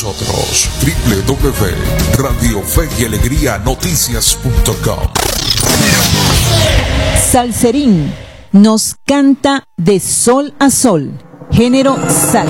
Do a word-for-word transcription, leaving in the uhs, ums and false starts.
nosotros. doble u doble u doble u punto radio fe y alegría noticias punto com. Salserín nos canta de sol a sol. Género sal.